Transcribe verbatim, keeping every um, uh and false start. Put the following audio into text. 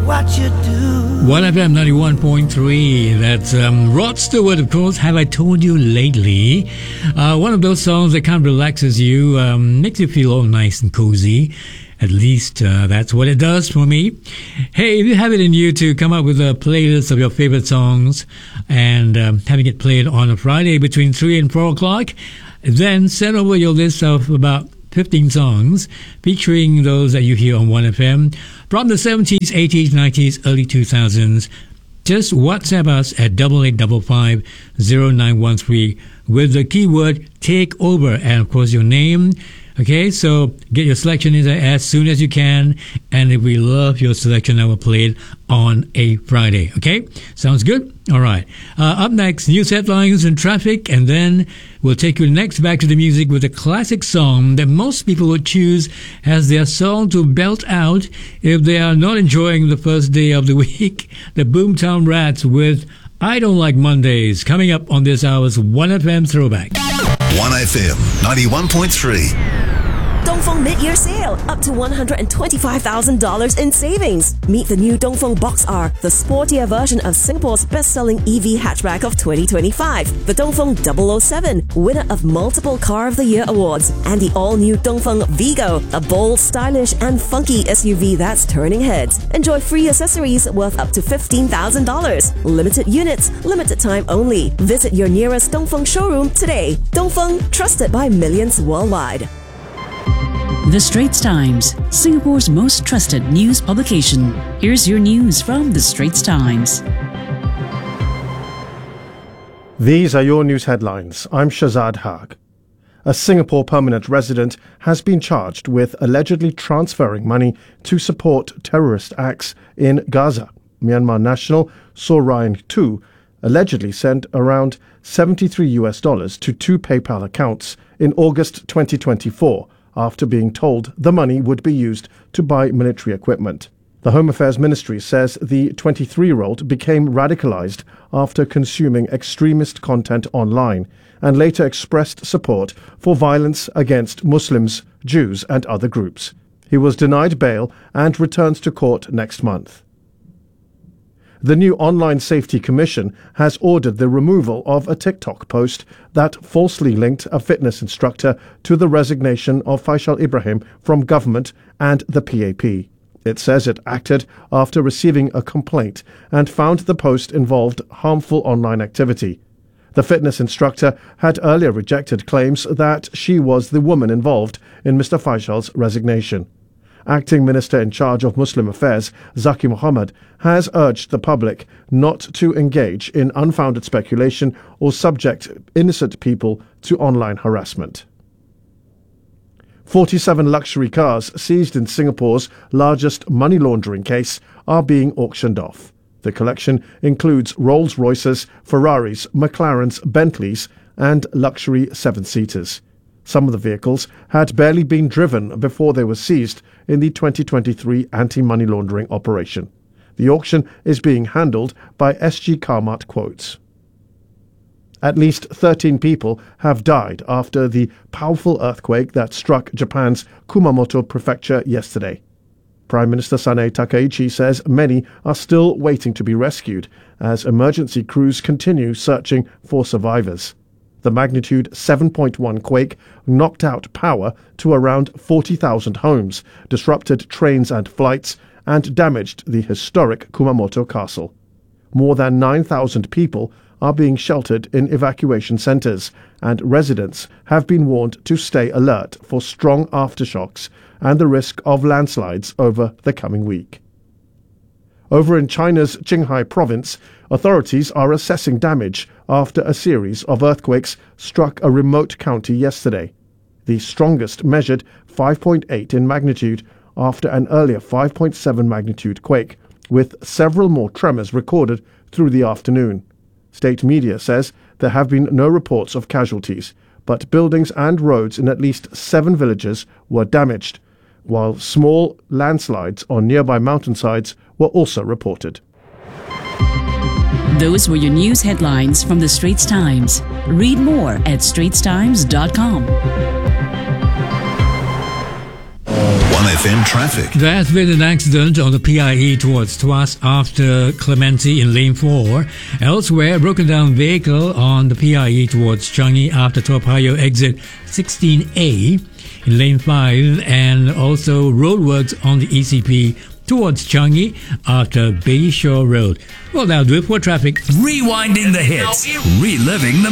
what you do. one F M ninety-one point three. That's um, Rod Stewart, of course. Have I Told You Lately? Uh, one of those songs that kind of relaxes you, um, makes you feel all nice and cozy. At least uh, that's what it does for me. Hey, if you have it in you to come up with a playlist of your favorite songs and um, having it played on a Friday between three and four o'clock, then send over your list of about fifteen songs featuring those that you hear on one F M from the seventies, eighties, nineties, early two thousands. Just WhatsApp us at double eight five five zero nine one three with the keyword take over and of course your name. Okay, so get your selection in there as soon as you can, and if we love your selection, I will play it on a Friday. Okay, sounds good? All right. Uh, up next, news headlines and traffic, and then we'll take you next back to the music with a classic song that most people would choose as their song to belt out if they are not enjoying the first day of the week. The Boomtown Rats with I Don't Like Mondays, coming up on this hour's one F M Throwback. one F M ninety-one point three. Dongfeng mid-year sale, up to one hundred twenty-five thousand dollars in savings. Meet the new Dongfeng Box R, the sportier version of Singapore's best-selling E V hatchback of twenty twenty-five. The Dongfeng double oh seven, winner of multiple Car of the Year awards. And the all-new Dongfeng Vigo, a bold, stylish and funky S U V that's turning heads. Enjoy free accessories worth up to fifteen thousand dollars. Limited units, limited time only. Visit your nearest Dongfeng showroom today. Dongfeng, trusted by millions worldwide. The Straits Times, Singapore's most trusted news publication. Here's your news from The Straits Times. These are your news headlines. I'm Shazad Haq. A Singapore permanent resident has been charged with allegedly transferring money to support terrorist acts in Gaza. Myanmar national Saw Ryan Tu allegedly sent around seventy-three US dollars to two PayPal accounts in August twenty twenty-four, after being told the money would be used to buy military equipment. The Home Affairs Ministry says the twenty-three-year-old became radicalized after consuming extremist content online and later expressed support for violence against Muslims, Jews and other groups. He was denied bail and returns to court next month. The new Online Safety Commission has ordered the removal of a TikTok post that falsely linked a fitness instructor to the resignation of Faisal Ibrahim from government and the P A P. It says it acted after receiving a complaint and found the post involved harmful online activity. The fitness instructor had earlier rejected claims that she was the woman involved in Mister Faisal's resignation. Acting Minister in charge of Muslim Affairs, Zaki Mohammed, has urged the public not to engage in unfounded speculation or subject innocent people to online harassment. forty-seven luxury cars seized in Singapore's largest money laundering case are being auctioned off. The collection includes Rolls-Royces, Ferraris, McLarens, Bentleys, and luxury seven-seaters. Some of the vehicles had barely been driven before they were seized in the twenty twenty-three anti-money laundering operation. The auction is being handled by S G Carmart Quotes. At least thirteen people have died after the powerful earthquake that struck Japan's Kumamoto prefecture yesterday. Prime Minister Sanae Takaichi says many are still waiting to be rescued as emergency crews continue searching for survivors. The magnitude seven point one quake knocked out power to around forty thousand homes, disrupted trains and flights, and damaged the historic Kumamoto castle. More than nine thousand people are being sheltered in evacuation centres, and residents have been warned to stay alert for strong aftershocks and the risk of landslides over the coming week. Over in China's Qinghai province, authorities are assessing damage after a series of earthquakes struck a remote county yesterday. The strongest measured five point eight in magnitude after an earlier five point seven magnitude quake, with several more tremors recorded through the afternoon. State media says there have been no reports of casualties, but buildings and roads in at least seven villages were damaged, while small landslides on nearby mountainsides were also reported. Those were your news headlines from The Straits Times. Read more at straits times dot com. one F M traffic. There has been an accident on the P I E towards Tuas after Clementi in lane four. Elsewhere, broken down vehicle on the P I E towards Changi after Toa Payoh exit sixteen A in lane five, and also roadworks on the E C P towards Changi after Bayshore Road. Well, that'll do it for traffic. Rewinding the hits, reliving the